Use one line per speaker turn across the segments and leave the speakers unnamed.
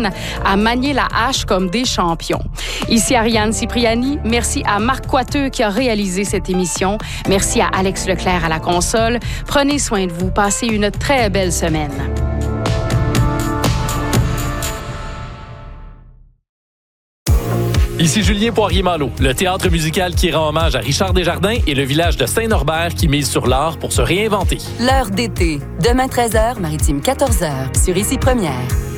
apprennent à manier la hache comme des champions. Ici Ariane Cipriani. Merci à Marc Coiteux qui a réalisé cette émission. Merci à Alex Leclerc à la console. Prenez soin de vous. Passez une très belle semaine.
Ici Julien Poirier-Malo, le théâtre musical qui rend hommage à Richard Desjardins et le village de Saint-Norbert qui mise sur l'art pour se réinventer.
L'heure d'été, demain 13h, Maritime 14h, sur Ici Première.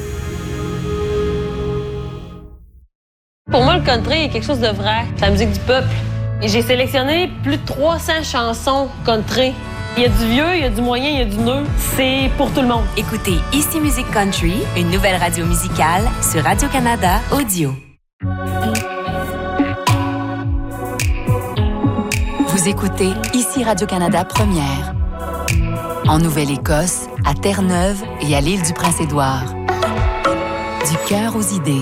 Pour moi, le country est quelque chose de vrai. C'est la musique du peuple. Et j'ai sélectionné plus de 300 chansons country. Il y a du vieux, il y a du moyen, il y a du neuf. C'est pour tout le monde.
Écoutez Ici Musique Country, une nouvelle radio musicale sur Radio-Canada Audio. Vous écoutez Ici Radio-Canada Première. En Nouvelle-Écosse, à Terre-Neuve et à l'île du Prince-Édouard. Du cœur aux idées.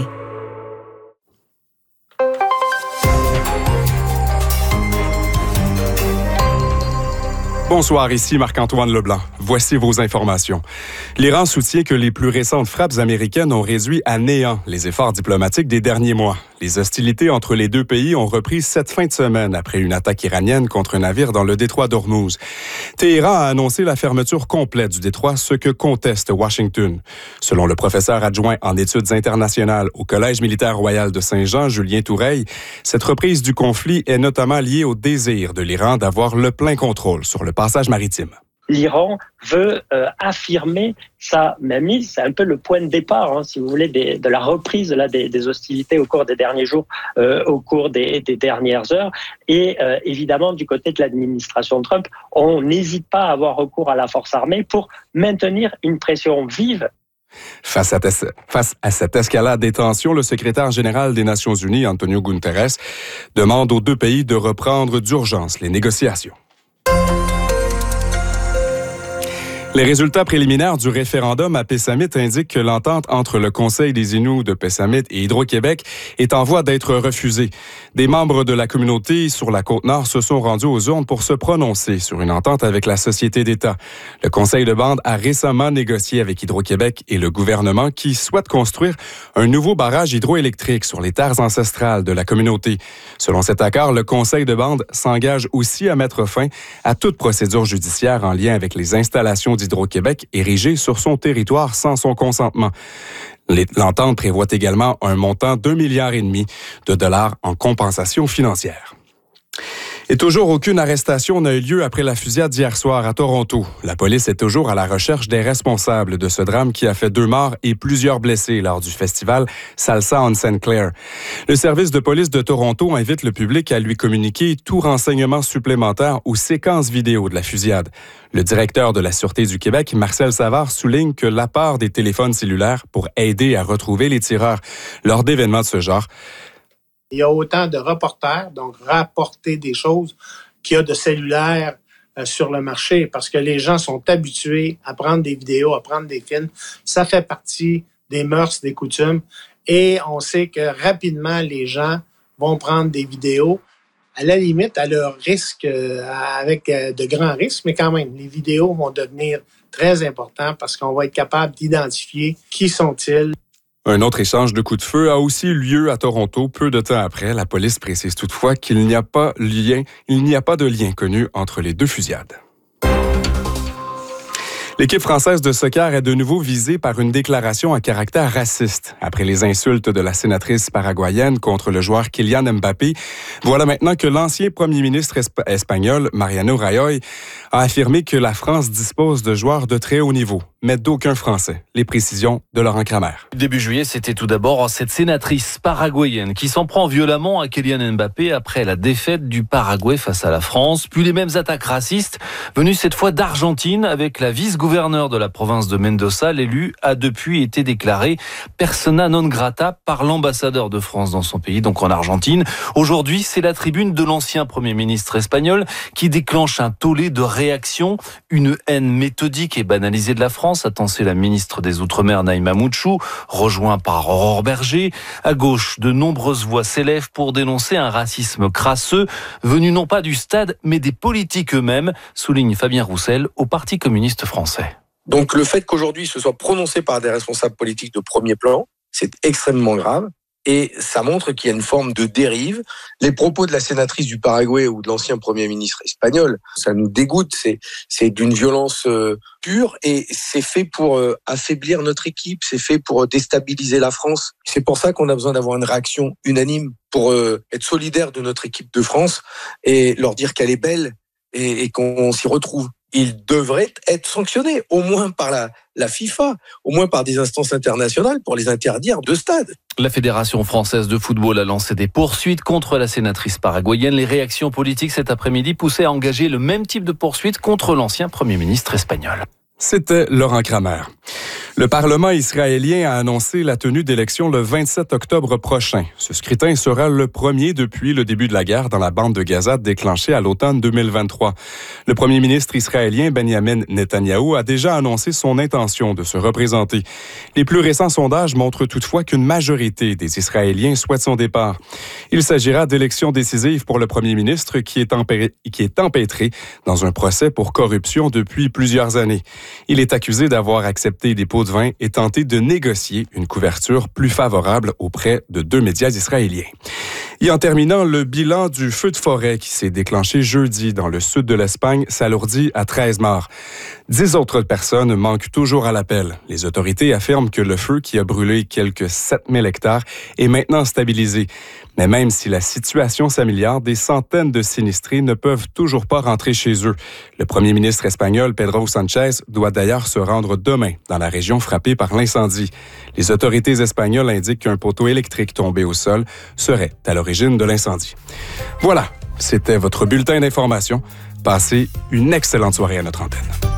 Bonsoir, ici Marc-Antoine Leblanc. Voici vos informations. L'Iran soutient que les plus récentes frappes américaines ont réduit à néant les efforts diplomatiques des derniers mois. Les hostilités entre les deux pays ont repris cette fin de semaine après une attaque iranienne contre un navire dans le détroit d'Ormuz. Téhéran a annoncé la fermeture complète du détroit, ce que conteste Washington. Selon le professeur adjoint en études internationales au Collège militaire royal de Saint-Jean, Julien Toureille, cette reprise du conflit est notamment liée au désir de l'Iran d'avoir le plein contrôle sur le passage maritime.
L'Iran veut affirmer sa mainmise. C'est un peu le point de départ, si vous voulez, de la reprise des hostilités au cours des derniers jours, au cours des dernières heures. Et évidemment, du côté de l'administration Trump, on n'hésite pas à avoir recours à la force armée pour maintenir une pression vive.
Face à cette escalade des tensions, le secrétaire général des Nations unies, Antonio Guterres, demande aux deux pays de reprendre d'urgence les négociations. Les résultats préliminaires du référendum à Pessamit indiquent que l'entente entre le Conseil des Inuits de Pessamit et Hydro-Québec est en voie d'être refusée. Des membres de la communauté sur la Côte-Nord se sont rendus aux urnes pour se prononcer sur une entente avec la Société d'État. Le Conseil de bande a récemment négocié avec Hydro-Québec et le gouvernement qui souhaite construire un nouveau barrage hydroélectrique sur les terres ancestrales de la communauté. Selon cet accord, le Conseil de bande s'engage aussi à mettre fin à toute procédure judiciaire en lien avec les installations d'Hydro-Québec érigées sur son territoire sans son consentement. L'entente prévoit également un montant d'1,5 milliard de dollars en compensation financière. Et toujours aucune arrestation n'a eu lieu après la fusillade d'hier soir à Toronto. La police est toujours à la recherche des responsables de ce drame qui a fait 2 morts et plusieurs blessés lors du festival Salsa on St. Clair. Le service de police de Toronto invite le public à lui communiquer tout renseignement supplémentaire ou séquence vidéo de la fusillade. Le directeur de la Sûreté du Québec, Marcel Savard, souligne que l'apport des téléphones cellulaires pour aider à retrouver les tireurs lors d'événements de ce genre.
Il y a autant de reporters, donc rapporter des choses, qu'il y a de cellulaires sur le marché parce que les gens sont habitués à prendre des vidéos, à prendre des films. Ça fait partie des mœurs, des coutumes et on sait que rapidement, les gens vont prendre des vidéos à la limite à leur risque, avec de grands risques, mais quand même, les vidéos vont devenir très importantes parce qu'on va être capable d'identifier qui sont-ils.
Un autre échange de coups de feu a aussi eu lieu à Toronto peu de temps après. La police précise toutefois qu'il n'y a pas de lien connu entre les deux fusillades. L'équipe française de soccer est de nouveau visée par une déclaration à caractère raciste. Après les insultes de la sénatrice paraguayenne contre le joueur Kylian Mbappé, voilà maintenant que l'ancien premier ministre espagnol, Mariano Rajoy, a affirmé que la France dispose de joueurs de très haut niveau, mais d'aucun Français. Les précisions de Laurent Kramer.
Début juillet, c'était tout d'abord cette sénatrice paraguayenne qui s'en prend violemment à Kylian Mbappé après la défaite du Paraguay face à la France, puis les mêmes attaques racistes venues cette fois d'Argentine avec la vice-gouverneur de la province de Mendoza. L'élu a depuis été déclaré persona non grata par l'ambassadeur de France dans son pays, donc en Argentine. Aujourd'hui, c'est la tribune de l'ancien Premier ministre espagnol qui déclenche un tollé de réactions, une haine méthodique et banalisée de la France, a tensé la ministre des Outre-mer Naïma Mouchou, rejoint par Aurore Berger. À gauche, de nombreuses voix s'élèvent pour dénoncer un racisme crasseux, venu non pas du stade, mais des politiques eux-mêmes, souligne Fabien Roussel au Parti communiste français.
Donc le fait qu'aujourd'hui ce soit prononcé par des responsables politiques de premier plan, C'est extrêmement grave. Et ça montre qu'il y a une forme de dérive. Les propos de la sénatrice du Paraguay ou de l'ancien Premier ministre espagnol, ça nous dégoûte. C'est d'une violence pure et c'est fait pour affaiblir notre équipe, c'est fait pour déstabiliser la France. C'est pour ça qu'on a besoin d'avoir une réaction unanime pour être solidaire de notre équipe de France et leur dire qu'elle est belle et qu'on s'y retrouve. Ils devraient être sanctionnés, au moins par la FIFA, au moins par des instances internationales pour les interdire de stade.
La Fédération française de football a lancé des poursuites contre la sénatrice paraguayenne. Les réactions politiques cet après-midi poussaient à engager le même type de poursuite contre l'ancien Premier ministre espagnol.
C'était Laurent Kramer. Le Parlement israélien a annoncé la tenue d'élections le 27 octobre prochain. Ce scrutin sera le premier depuis le début de la guerre dans la bande de Gaza déclenchée à l'automne 2023. Le premier ministre israélien Benjamin Netanyahou a déjà annoncé son intention de se représenter. Les plus récents sondages montrent toutefois qu'une majorité des Israéliens souhaitent son départ. Il s'agira d'élections décisives pour le premier ministre qui est empêtré dans un procès pour corruption depuis plusieurs années. Il est accusé d'avoir accepté des pots de vin et tenté de négocier une couverture plus favorable auprès de 2 médias israéliens. Et en terminant, le bilan du feu de forêt qui s'est déclenché jeudi dans le sud de l'Espagne s'alourdit à 13 morts. 10 autres personnes manquent toujours à l'appel. Les autorités affirment que le feu qui a brûlé quelques 7000 hectares est maintenant stabilisé. Mais même si la situation s'améliore, des centaines de sinistrés ne peuvent toujours pas rentrer chez eux. Le premier ministre espagnol, Pedro Sánchez, doit d'ailleurs se rendre demain dans la région frappée par l'incendie. Les autorités espagnoles indiquent qu'un poteau électrique tombé au sol serait à l'origine de l'incendie. Voilà, c'était votre bulletin d'information. Passez une excellente soirée à notre antenne.